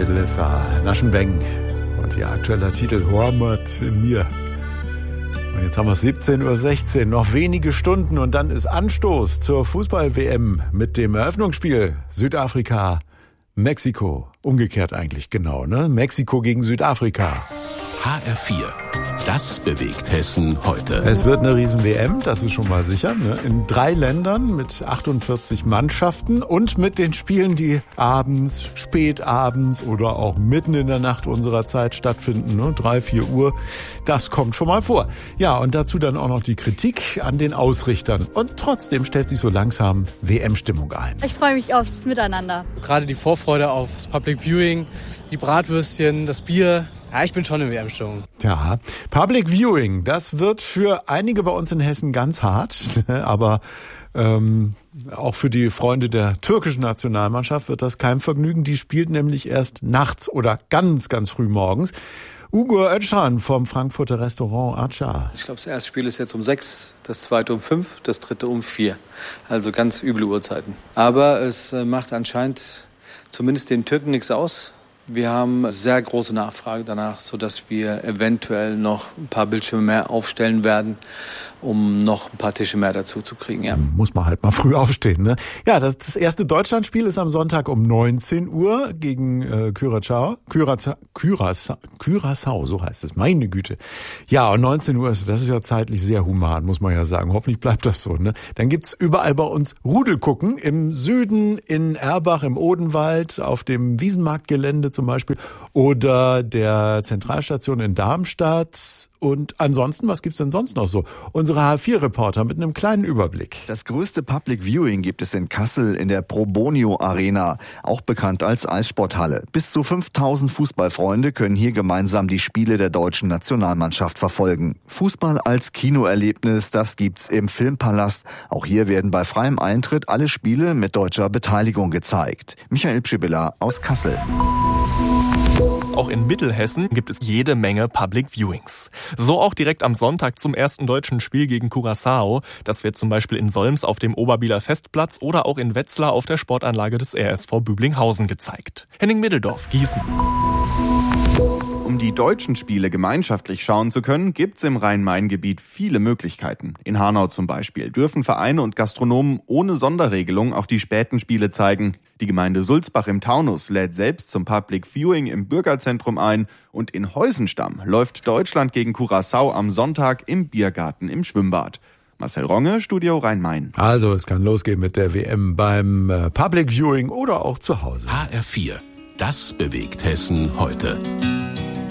Melissa Naschenweng und ihr aktueller Titel Hormat in mir. Und jetzt haben wir es 17:16 Uhr, noch wenige Stunden und dann ist Anstoß zur Fußball-WM mit dem Eröffnungsspiel Südafrika, Mexiko. Umgekehrt eigentlich, genau, ne? Mexiko gegen Südafrika. HR4. Das bewegt Hessen heute. Es wird eine Riesen-WM, das ist schon mal sicher, ne? In 3 Ländern mit 48 Mannschaften und mit den Spielen, die abends, spätabends oder auch mitten in der Nacht unserer Zeit stattfinden, ne? 3, 4 Uhr. Das kommt schon mal vor. Ja, und dazu dann auch noch die Kritik an den Ausrichtern. Und trotzdem stellt sich so langsam WM-Stimmung ein. Ich freue mich aufs Miteinander. Gerade die Vorfreude aufs Public Viewing, die Bratwürstchen, das Bier. Ja, ich bin schon in WM-Stimmung. Ja, Public Viewing, das wird für einige bei uns in Hessen ganz hart, aber auch für die Freunde der türkischen Nationalmannschaft wird das kein Vergnügen. Die spielt nämlich erst nachts oder ganz, ganz früh morgens. Ugur Özcan vom Frankfurter Restaurant Acar. Ich glaube, das erste Spiel ist jetzt um 6, das zweite um 5, das dritte um 4. Also ganz üble Uhrzeiten. Aber es macht anscheinend zumindest den Türken nichts aus. Wir haben sehr große Nachfrage danach, sodass wir eventuell noch ein paar Bildschirme mehr aufstellen werden, um noch ein paar Tische mehr dazu zu kriegen. Ja. Muss man halt mal früh aufstehen, ne? Ja, das erste Deutschlandspiel ist am Sonntag um 19 Uhr gegen Curaçao, so heißt es, meine Güte. Ja, und 19 Uhr, das ist ja zeitlich sehr human, muss man ja sagen. Hoffentlich bleibt das so, ne? Dann gibt's überall bei uns Rudelgucken, im Süden, in Erbach, im Odenwald, auf dem Wiesenmarktgelände zum Beispiel oder der Zentralstation in Darmstadt. Und ansonsten, was gibt's denn sonst noch so? Unsere H4-Reporter mit einem kleinen Überblick. Das größte Public Viewing gibt es in Kassel in der Probonio Arena, auch bekannt als Eissporthalle. Bis zu 5000 Fußballfreunde können hier gemeinsam die Spiele der deutschen Nationalmannschaft verfolgen. Fußball als Kinoerlebnis, das gibt's im Filmpalast. Auch hier werden bei freiem Eintritt alle Spiele mit deutscher Beteiligung gezeigt. Michael Pschibilla aus Kassel. Auch in Mittelhessen gibt es jede Menge Public Viewings. So auch direkt am Sonntag zum ersten deutschen Spiel gegen Curaçao. Das wird zum Beispiel in Solms auf dem Oberbieler Festplatz oder auch in Wetzlar auf der Sportanlage des RSV Büblinghausen gezeigt. Henning Middeldorf, Gießen. Um die deutschen Spiele gemeinschaftlich schauen zu können, gibt's im Rhein-Main-Gebiet viele Möglichkeiten. In Hanau zum Beispiel dürfen Vereine und Gastronomen ohne Sonderregelung auch die späten Spiele zeigen. Die Gemeinde Sulzbach im Taunus lädt selbst zum Public Viewing im Bürgerzentrum ein und in Heusenstamm läuft Deutschland gegen Curaçao am Sonntag im Biergarten im Schwimmbad. Marcel Ronge, Studio Rhein-Main. Also, es kann losgehen mit der WM beim Public Viewing oder auch zu Hause. HR4. Das bewegt Hessen heute.